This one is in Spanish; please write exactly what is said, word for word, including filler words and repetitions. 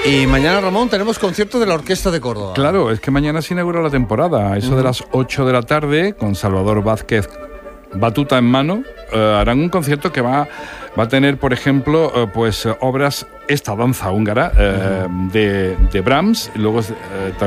Y mañana, Ramón, tenemos concierto de la Orquesta de Córdoba. Claro, es que mañana se inaugura la temporada. Eso uh-huh. de las ocho de la tarde, con Salvador Vázquez batuta en mano, uh, harán un concierto que va, va a tener, por ejemplo, uh, pues uh, obras, esta danza húngara uh, uh-huh. de, de Brahms, y luego uh, también